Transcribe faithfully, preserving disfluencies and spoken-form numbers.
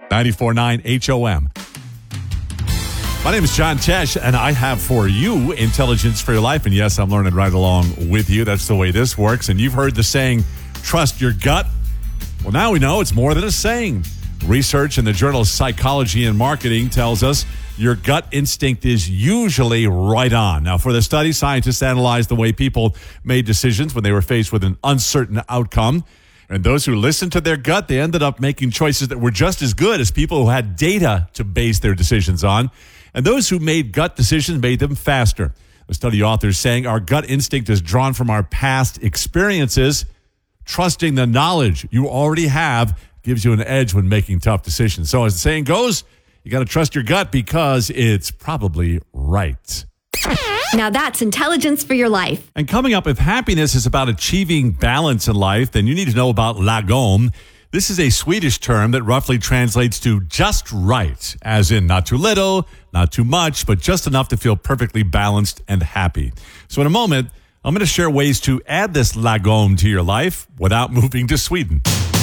ninety-four point nine H O M. My name is John Tesh, and I have for you Intelligence for Your Life. And yes, I'm learning right along with you. That's the way this works. And you've heard the saying, trust your gut. Well, now we know it's more than a saying. Research in the journal Psychology and Marketing tells us your gut instinct is usually right on. Now, for the study, scientists analyzed the way people made decisions when they were faced with an uncertain outcome. And those who listened to their gut, they ended up making choices that were just as good as people who had data to base their decisions on. And those who made gut decisions made them faster. The study authors saying our gut instinct is drawn from our past experiences. Trusting the knowledge you already have gives you an edge when making tough decisions. So as the saying goes, you got to trust your gut because it's probably right. Now that's Intelligence for Your Life. And coming up, if happiness is about achieving balance in life, then you need to know about lagom. This is a Swedish term that roughly translates to just right, as in not too little, not too much, but just enough to feel perfectly balanced and happy. So in a moment, I'm going to share ways to add this lagom to your life without moving to Sweden.